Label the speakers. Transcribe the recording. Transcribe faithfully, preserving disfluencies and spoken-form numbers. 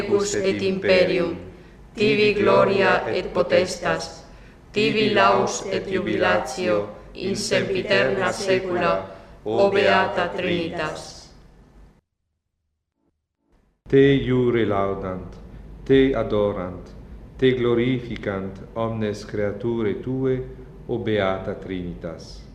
Speaker 1: Secus et imperium, tibi gloria et potestas, tibi laus et jubilatio in sempiterna saecula, o beata Trinitas.
Speaker 2: Te iure laudant, te adorant, te glorificant omnes creaturae tue, o beata Trinitas.